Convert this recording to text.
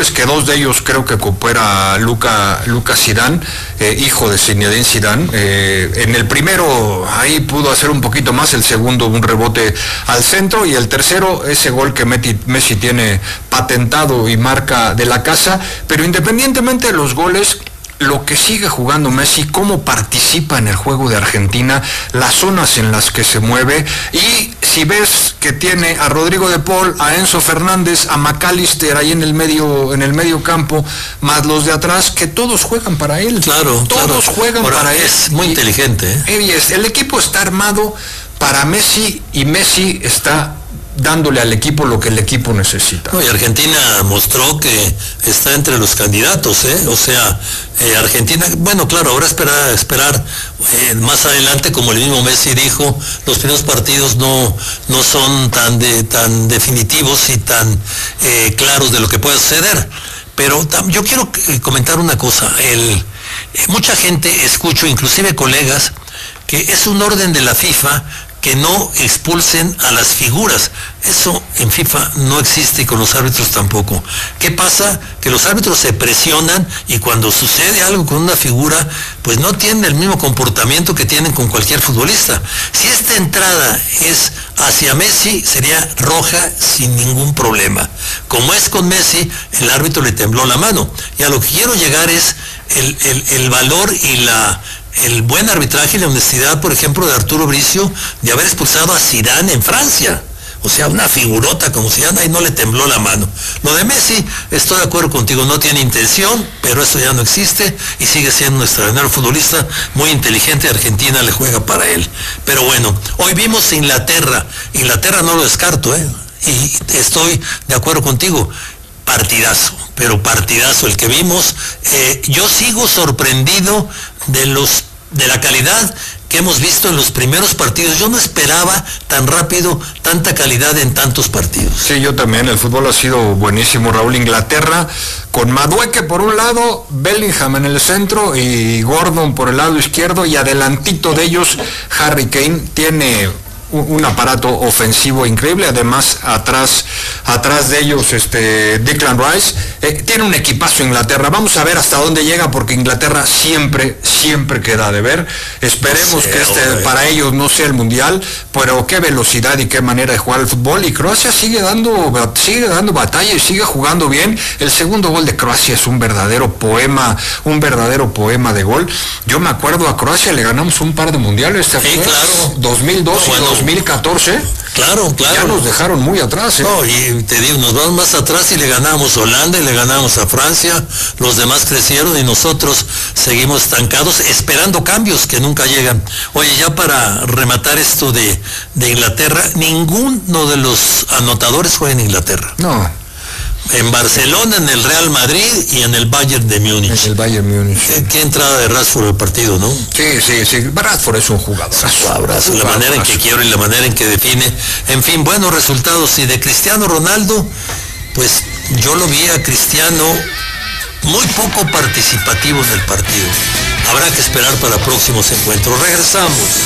goles, que 2 de ellos creo que coopera Lucas Zidane, hijo de Zinedine Zidane. En el primero ahí pudo hacer un poquito más, el segundo un rebote al centro, y el tercero ese gol que Messi tiene patentado y marca de la casa. Pero independientemente de los goles, lo que sigue jugando Messi, cómo participa en el juego de Argentina, las zonas en las que se mueve, y si ves que tiene a Rodrigo de Paul, a Enzo Fernández, a McAllister ahí en el medio campo, más los de atrás, que todos juegan para él. Claro, todos juegan para él. Es muy inteligente, El equipo está armado para Messi, y Messi está dándole al equipo lo que el equipo necesita. Y Argentina mostró que está entre los candidatos, o sea, Argentina, bueno, claro, ahora esperar más adelante, como el mismo Messi dijo, los primeros partidos no son tan definitivos y tan claros de lo que puede suceder. Pero yo quiero comentar una cosa. Mucha gente, escucho, inclusive colegas, que es un orden de la FIFA que no expulsen a las figuras. Eso en FIFA no existe, y con los árbitros tampoco. ¿Qué pasa? Que los árbitros se presionan, y cuando sucede algo con una figura, pues no tienen el mismo comportamiento que tienen con cualquier futbolista. Si esta entrada es hacia Messi, sería roja sin ningún problema. Como es con Messi, el árbitro le tembló la mano. Y a lo que quiero llegar es el valor y el buen arbitraje y la honestidad, por ejemplo, de Arturo Bricio, de haber expulsado a Zidane en Francia. O sea, una figurota como Zidane, y no le tembló la mano. Lo de Messi, estoy de acuerdo contigo, no tiene intención, pero eso ya no existe, y sigue siendo un extraordinario futbolista, muy inteligente. Argentina le juega para él. Pero bueno, hoy vimos Inglaterra no lo descarto, y estoy de acuerdo contigo. Partidazo, pero partidazo el que vimos. Yo sigo sorprendido de la calidad que hemos visto en los primeros partidos. Yo no esperaba tan rápido tanta calidad en tantos partidos. Sí, yo también. El fútbol ha sido buenísimo, Raúl. Inglaterra con Madueke por un lado, Bellingham en el centro y Gordon por el lado izquierdo, y adelantito de ellos Harry Kane. Tiene un aparato ofensivo increíble. Además, atrás de ellos Declan Rice. Tiene un equipazo Inglaterra. Vamos a ver hasta dónde llega, porque Inglaterra siempre queda de ver. Esperemos que para ellos no sea el mundial, pero qué velocidad y qué manera de jugar el fútbol. Y Croacia sigue dando batalla y sigue jugando bien. El segundo gol de Croacia es un verdadero poema de gol. Yo me acuerdo, a Croacia le ganamos un par de mundiales, ¿te acuerdas? Claro. 2002 y 2014. Claro. Ya nos dejaron muy atrás. No, y te digo, nos vamos más atrás y le ganamos a Holanda y le ganamos a Francia. Los demás crecieron y nosotros seguimos estancados, esperando cambios que nunca llegan. Oye, ya para rematar esto de Inglaterra, ninguno de los anotadores juega en Inglaterra. No. En Barcelona, en el Real Madrid y en el Bayern de Múnich. En el Bayern Múnich. Qué entrada de Rashford al partido, ¿no? Sí. Rashford es un jugador. La manera en que quiebra y la manera en que define. En fin, buenos resultados. Y de Cristiano Ronaldo, pues yo lo vi a Cristiano muy poco participativo en el partido. Habrá que esperar para próximos encuentros. Regresamos.